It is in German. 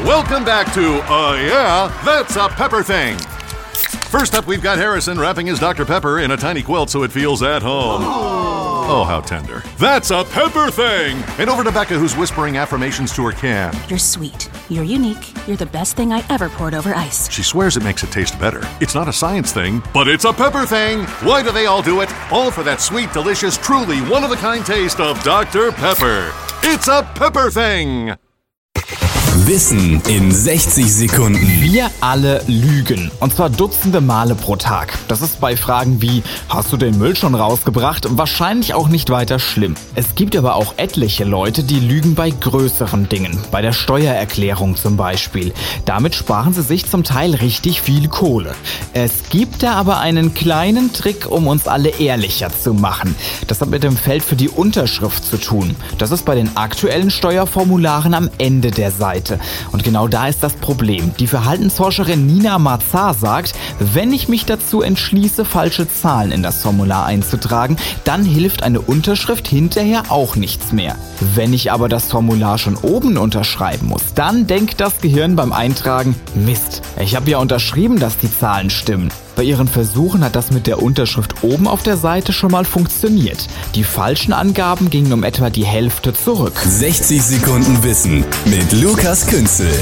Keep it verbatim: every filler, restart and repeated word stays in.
Welcome back to, uh, yeah, that's a Pepper Thing. First up, we've got Harrison wrapping his Doctor Pepper in a tiny quilt so it feels at home. Oh, how tender. That's a Pepper Thing! And over to Becca, who's whispering affirmations to her can. You're sweet. You're unique. You're the best thing I ever poured over ice. She swears it makes it taste better. It's not a science thing, but it's a Pepper Thing! Why do they all do it? All for that sweet, delicious, truly one-of-a-kind taste of Doctor Pepper. It's a Pepper Thing! Wissen in sechzig Sekunden. Wir alle lügen. Und zwar dutzende Male pro Tag. Das ist bei Fragen wie, hast du den Müll schon rausgebracht? Wahrscheinlich auch nicht weiter schlimm. Es gibt aber auch etliche Leute, die lügen bei größeren Dingen. Bei der Steuererklärung zum Beispiel. Damit sparen sie sich zum Teil richtig viel Kohle. Es gibt da aber einen kleinen Trick, um uns alle ehrlicher zu machen. Das hat mit dem Feld für die Unterschrift zu tun. Das ist bei den aktuellen Steuerformularen am Ende der Seite. Und genau da ist das Problem. Die Verhaltensforscherin Nina Mazar sagt, wenn ich mich dazu entschließe, falsche Zahlen in das Formular einzutragen, dann hilft eine Unterschrift hinterher auch nichts mehr. Wenn ich aber das Formular schon oben unterschreiben muss, dann denkt das Gehirn beim Eintragen, Mist, ich habe ja unterschrieben, dass die Zahlen stimmen. Bei ihren Versuchen hat das mit der Unterschrift oben auf der Seite schon mal funktioniert. Die falschen Angaben gingen um etwa die Hälfte zurück. sechzig Sekunden Wissen mit Lukas Künzel.